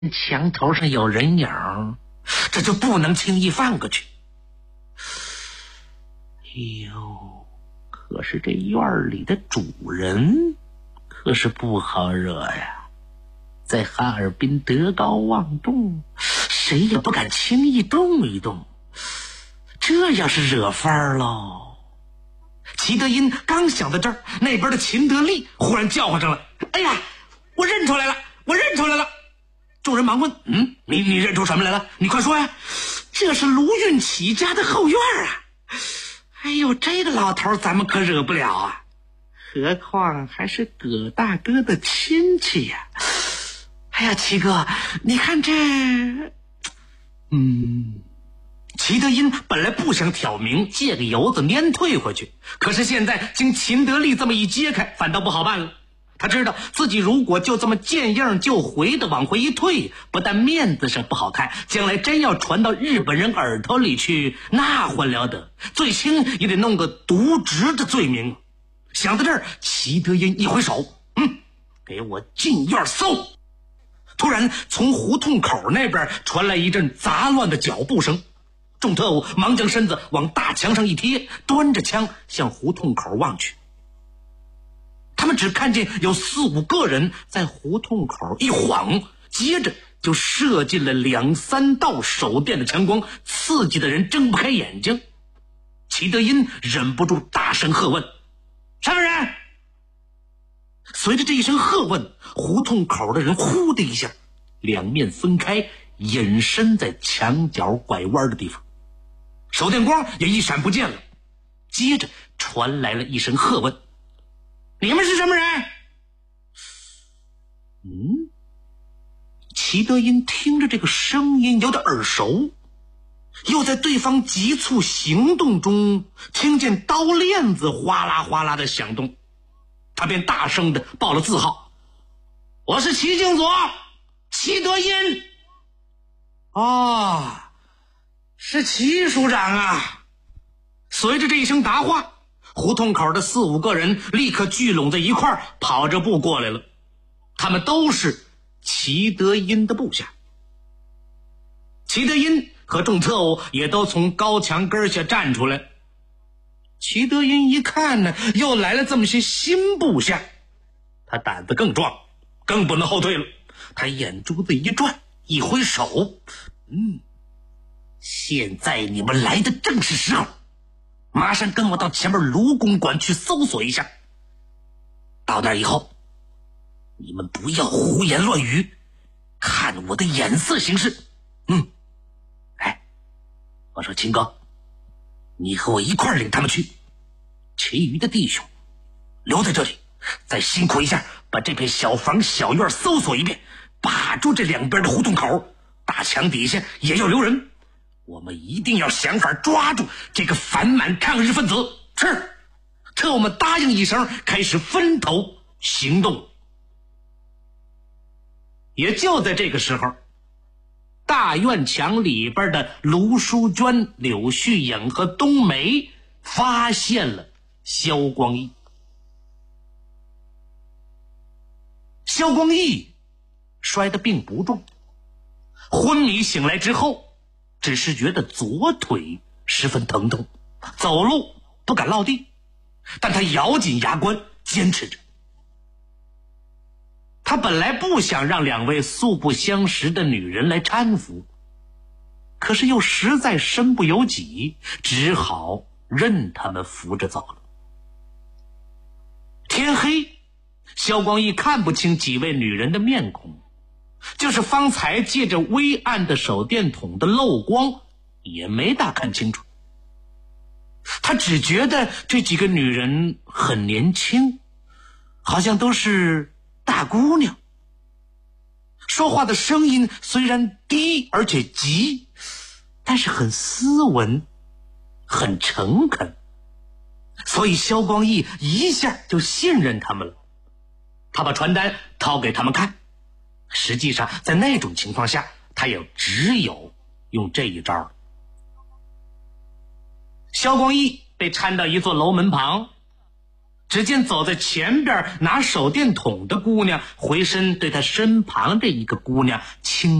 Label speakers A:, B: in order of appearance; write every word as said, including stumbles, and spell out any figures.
A: 墙头上有人影，这就不能轻易放过去。哟，可是这院里的主人可是不好惹呀，在哈尔滨德高望重，谁也不敢轻易动一动，这要是惹翻喽。齐德音刚想到这儿，那边的秦德利忽然叫唤上了：哎呀，我认出来了，我认出来了！众人忙问：嗯，你你认出什么来了？你快说呀！这是卢运起家的后院啊！哎呦，这个老头咱们可惹不了啊，何况还是葛大哥的亲戚呀！哎呀，齐哥，你看这……嗯，齐德音本来不想挑明，借个由子撵退回去，可是现在经秦德利这么一揭开，反倒不好办了。他知道自己如果就这么见样就回的往回一退，不但面子上不好看，将来真要传到日本人耳朵里去，那还了得，最轻也得弄个渎职的罪名。想到这儿，齐德音一挥手，嗯，给我进院搜。突然从胡同口那边传来一阵杂乱的脚步声，众特务忙将身子往大墙上一贴，端着枪向胡同口望去。他们只看见有四五个人在胡同口一晃，接着就射进了两三道手电的强光，刺激的人睁不开眼睛。齐德音忍不住大声喝问：什么人？随着这一声喝问，胡同口的人呼的一下两面分开，隐身在墙角拐弯的地方，手电光也一闪不见了。接着传来了一声喝问：你们是什么人？嗯，齐德音听着这个声音有点耳熟，又在对方急促行动中听见刀链子哗啦哗啦的响动，他便大声的报了字号：我是齐敬佐，齐德音。哦，是齐署长啊。随着这一声答话，胡同口的四五个人立刻聚拢在一块儿，跑着步过来了。他们都是齐德音的部下。齐德音和众特务也都从高墙根下站出来。齐德音一看呢，又来了这么些新部下，他胆子更壮，更不能后退了。他眼珠子一转，一挥手：嗯，现在你们来的正是时候，马上跟我到前面卢公馆去搜索一下。到那儿以后，你们不要胡言乱语，看我的眼色行事。嗯，哎，我说秦哥，你和我一块儿领他们去，其余的弟兄留在这里，再辛苦一下，把这片小房小院搜索一遍，把住这两边的胡同口，大墙底下也要留人。我们一定要想法抓住这个反满抗日分子。是，特务们答应一声，开始分头行动。也就在这个时候，大院墙里边的卢淑娟、柳絮影和冬梅发现了萧光义。萧光义摔得并不重，昏迷醒来之后，只是觉得左腿十分疼痛，走路不敢落地，但他咬紧牙关坚持着。他本来不想让两位素不相识的女人来搀扶，可是又实在身不由己，只好任他们扶着走了。天黑，萧光义看不清几位女人的面孔，就是方才借着微暗的手电筒的漏光也没大看清楚。他只觉得这几个女人很年轻，好像都是大姑娘，说话的声音虽然低而且急，但是很斯文，很诚恳，所以萧光义一下就信任他们了。他把传单掏给他们看，实际上在那种情况下，他也只有用这一招了。萧光义被搀到一座楼门旁， 只见走在前边拿手电筒的姑娘回身对他身旁这一个姑娘轻